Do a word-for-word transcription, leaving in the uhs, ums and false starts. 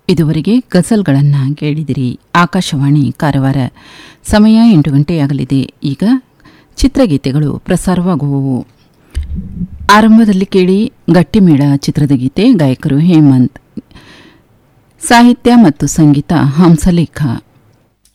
ಇದುವರೆಗೆ ಗಜಲ್ಗಳನ್ನು ಕೇಳಿದಿರಿ. ಆಕಾಶವಾಣಿ ಕಾರವಾರ. ಸಮಯ ಎಂಟು ಗಂಟೆಯಾಗಲಿದೆ. ಈಗ ಚಿತ್ರಗೀತೆಗಳು ಪ್ರಸಾರವಾಗುವವು. ಆರಂಭದಲ್ಲಿ ಕೇಳಿ ಗಟ್ಟಿಮೇಳ ಚಿತ್ರದ ಗೀತೆ. ಗಾಯಕರು ಹೇಮಂತ್. ಸಾಹಿತ್ಯ ಮತ್ತು ಸಂಗೀತ ಹಂಸಲೇಖ.